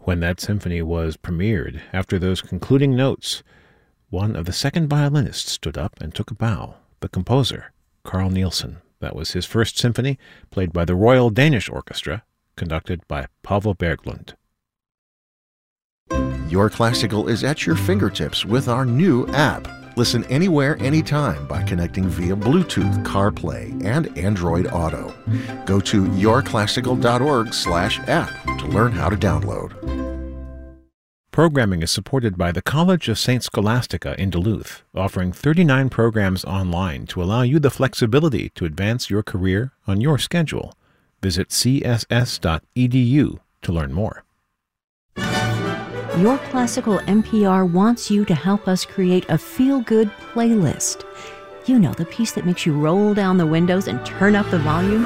When that symphony was premiered, after those concluding notes, one of the second violinists stood up and took a bow. The composer, Carl Nielsen. That was his first symphony, played by the Royal Danish Orchestra, conducted by Pavel Berglund. Your Classical is at your fingertips with our new app. Listen anywhere, anytime by connecting via Bluetooth, CarPlay, and Android Auto. Go to yourclassical.org/app to learn how to download. Programming is supported by the College of St. Scholastica in Duluth, offering 39 programs online to allow you the flexibility to advance your career on your schedule. Visit css.edu to learn more. Your Classical NPR wants you to help us create a feel-good playlist. You know, the piece that makes you roll down the windows and turn up the volume?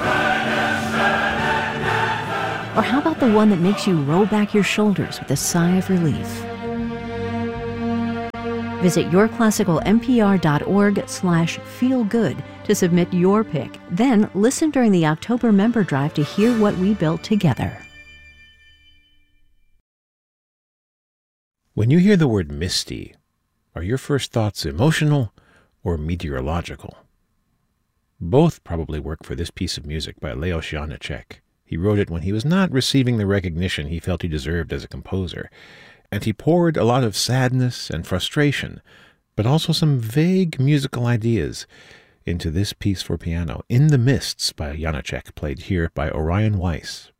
Or how about the one that makes you roll back your shoulders with a sigh of relief? Visit yourclassicalnpr.org/feelgood to submit your pick. Then listen during the October member drive to hear what we built together. When you hear the word misty, are your first thoughts emotional or meteorological? Both probably work for this piece of music by Leos Janáček. He wrote it when he was not receiving the recognition he felt he deserved as a composer, and he poured a lot of sadness and frustration, but also some vague musical ideas into this piece for piano, In the Mists by Janáček, played here by Orion Weiss.